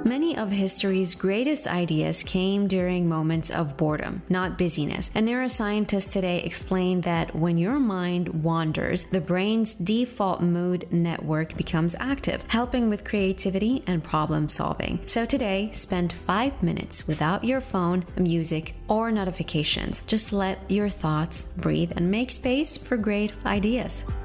Many of history's greatest ideas came during moments of boredom, not busyness. And neuroscientists today explain that when your mind wanders, the brain's default mood network becomes active, helping with creativity and problem solving. So today, spend 5 minutes without your phone, music, or notifications. Just let your thoughts breathe and make space for great ideas.